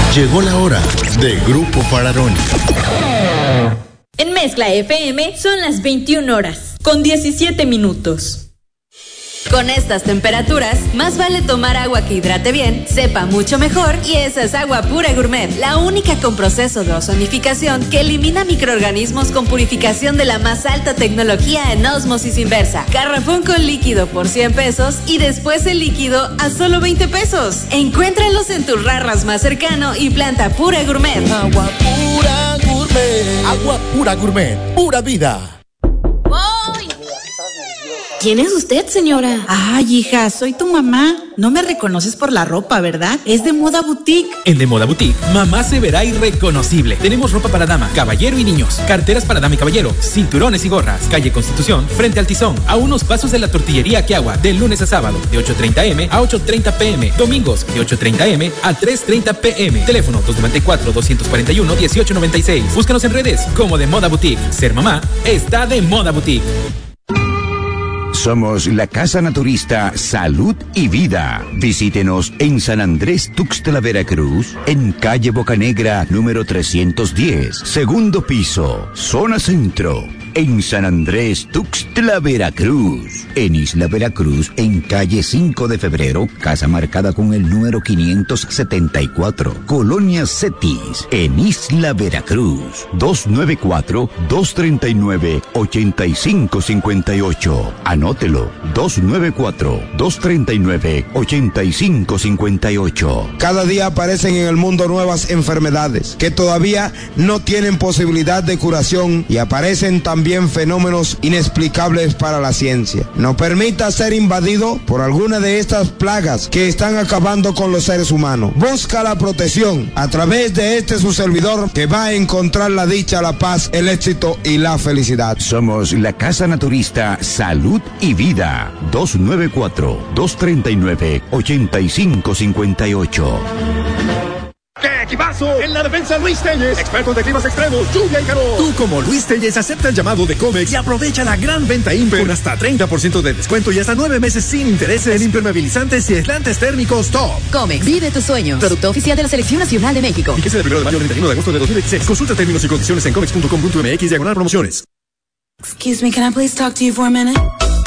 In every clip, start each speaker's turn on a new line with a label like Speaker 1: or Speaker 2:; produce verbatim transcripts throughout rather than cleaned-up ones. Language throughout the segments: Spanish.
Speaker 1: Llegó la hora de Grupo Fararoni.
Speaker 2: En Mezcla F M son las veintiuna horas, con diecisiete minutos. Con estas temperaturas, más vale tomar agua que hidrate bien, sepa mucho mejor, y esa es Agua Pura Gourmet, la única con proceso de ozonificación que elimina microorganismos con purificación de la más alta tecnología en ósmosis inversa. Garrafón con líquido por cien pesos y después el líquido a solo veinte pesos. Encuéntralos en tu Rarras más cercano y planta Pura Gourmet.
Speaker 1: Agua Pura Gourmet. Agua Pura Gourmet. Pura vida.
Speaker 2: ¿Quién es usted, señora?
Speaker 3: Ay, hija, soy tu mamá. No me reconoces por la ropa, ¿verdad? Es de Moda Boutique.
Speaker 4: En De Moda Boutique, mamá se verá irreconocible. Tenemos ropa para dama, caballero y niños, carteras para dama y caballero, cinturones y gorras. Calle Constitución, frente al Tizón, a unos pasos de la tortillería Quiagua, de lunes a sábado, de ocho treinta eme a ocho treinta pm. Domingos, de ocho treinta eme a tres treinta pm. Teléfono dos nueve cuatro, dos cuatro uno, uno ocho nueve seis. Búscanos en redes como De Moda Boutique. Ser mamá está de Moda Boutique.
Speaker 5: Somos la Casa Naturista Salud y Vida. Visítenos en San Andrés Tuxtla, Veracruz, en calle Bocanegra, número trescientos diez, segundo piso, zona centro. En San Andrés Tuxtla, Veracruz. En Isla Veracruz, en calle cinco de febrero, casa marcada con el número quinientos setenta y cuatro. Colonia Cetis, en Isla Veracruz. dos nueve cuatro, dos tres nueve, ocho cinco cinco ocho. Anótelo, dos nueve cuatro, dos tres nueve, ocho cinco cinco ocho.
Speaker 6: Cada día aparecen en el mundo nuevas enfermedades que todavía no tienen posibilidad de curación, y aparecen también fenómenos inexplicables para la ciencia. No permita ser invadido por alguna de estas plagas que están acabando con los seres humanos. Busca la protección a través de este su servidor, que va a encontrar la dicha, la paz, el éxito y la felicidad.
Speaker 5: Somos la Casa Naturista Salud y Vida. dos nueve cuatro, dos tres nueve, ocho cinco cinco ocho.
Speaker 7: ¡Qué equipazo! En la defensa, Luis Telles, expertos de climas extremos, lluvia y calor. Tú, como Luis Telles, acepta el llamado de Comex y aprovecha la gran venta Imper con hasta treinta por ciento de descuento y hasta nueve meses sin intereses en impermeabilizantes y aislantes térmicos top.
Speaker 2: Comex, vive tus sueños. Producto oficial de la Selección Nacional de México.
Speaker 7: Y que sea del primero de mayo al treinta y uno de agosto de dos mil dieciséis. Consulta términos y condiciones en comex punto com punto m x diagonal promociones.
Speaker 8: Excuse me, can I please talk to you for a minute?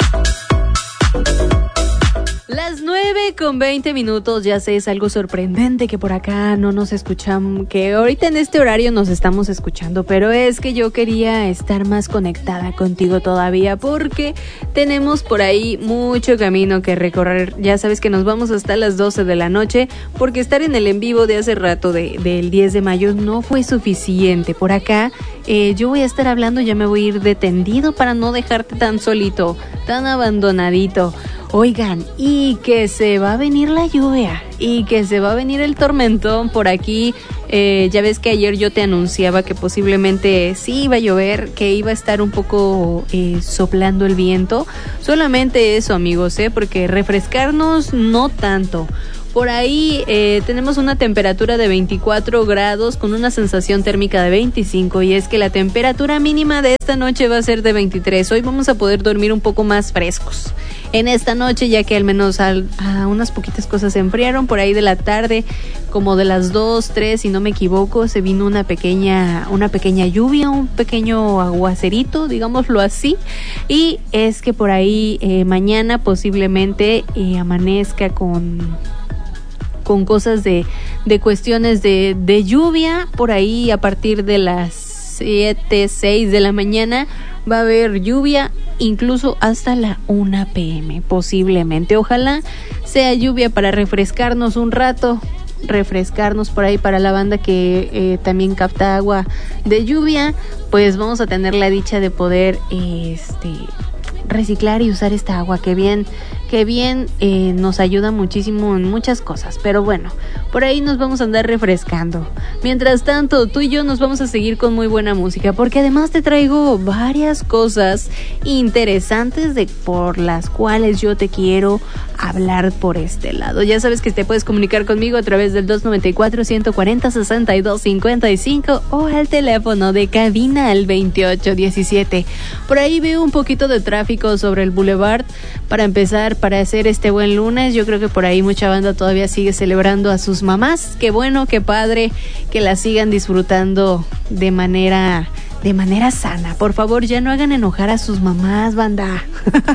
Speaker 2: Las nueve con veinte minutos, ya sé, es algo sorprendente que por acá no nos escuchan, que ahorita en este horario nos estamos escuchando, pero es que yo quería estar más conectada contigo todavía, porque tenemos por ahí mucho camino que recorrer. Ya sabes que nos vamos hasta las doce de la noche, porque estar en el en vivo de hace rato de, del diez de mayo no fue suficiente. Por acá eh, yo voy a estar hablando, ya me voy a ir de tendido para no dejarte tan solito, tan abandonadito. Oigan, y que se va a venir la lluvia, y que se va a venir el tormentón por aquí. Eh, ya ves que ayer yo te anunciaba que posiblemente sí iba a llover, que iba a estar un poco eh, soplando el viento. Solamente eso, amigos, ¿eh? Porque refrescarnos no tanto. Por ahí eh, tenemos una temperatura de veinticuatro grados con una sensación térmica de veinticinco, y es que la temperatura mínima de esta noche va a ser de veintitrés. Hoy vamos a poder dormir un poco más frescos en esta noche, ya que al menos al, a unas poquitas cosas se enfriaron. Por ahí de la tarde, como de las dos, tres, si no me equivoco, se vino una pequeña, una pequeña lluvia, un pequeño aguacerito, digámoslo así, y es que por ahí eh, mañana posiblemente eh, amanezca con... con cosas de, de cuestiones de, de lluvia. Por ahí a partir de las siete, seis de la mañana va a haber lluvia, incluso hasta la una pm posiblemente. Ojalá sea lluvia para refrescarnos un rato, refrescarnos por ahí para la banda que eh, también capta agua de lluvia. Pues vamos a tener la dicha de poder este reciclar y usar esta agua, que bien, que bien eh, nos ayuda muchísimo en muchas cosas. Pero bueno, por ahí nos vamos a andar refrescando. Mientras tanto, tú y yo nos vamos a seguir con muy buena música, porque además te traigo varias cosas interesantes de por las cuales yo te quiero hablar por este lado. Ya sabes que te puedes comunicar conmigo a través del dos nueve cuatro, uno cuatro cero, seis dos cinco cinco o al teléfono de cabina al veintiocho diecisiete. Por ahí veo un poquito de tráfico sobre el Boulevard. Para empezar, para hacer este buen lunes. Yo creo que por ahí mucha banda todavía sigue celebrando a sus mamás. Qué bueno, qué padre que las sigan disfrutando de manera... de manera sana. Por favor, ya no hagan enojar a sus mamás, banda.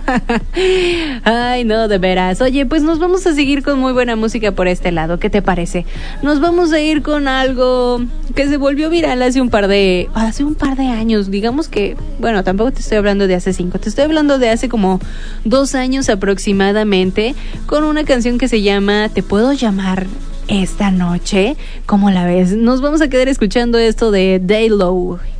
Speaker 2: Ay, no, de veras. Oye, pues nos vamos a seguir con muy buena música por este lado. ¿Qué te parece? Nos vamos a ir con algo que se volvió viral hace un par de hace un par de años. Digamos que, bueno, tampoco te estoy hablando de hace cinco. Te estoy hablando de hace como dos años aproximadamente, con una canción que se llama ¿Te puedo llamar esta noche? ¿Cómo la ves? Nos vamos a quedar escuchando esto de Day Low.